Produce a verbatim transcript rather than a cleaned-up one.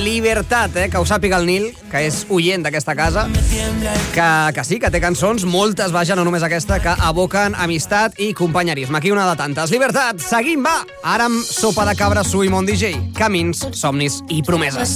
Libertat, eh? Que ho sàpiga el Nil, que és oient d'aquesta casa, que, que sí, que té cançons, moltes, vaja, no només aquesta, que aboquen amistat i companyerisme. Aquí una de tantes. Libertat, seguim, va! Ara amb Sopa de Cabra, Su i Mon D J. Camins, somnis i promeses.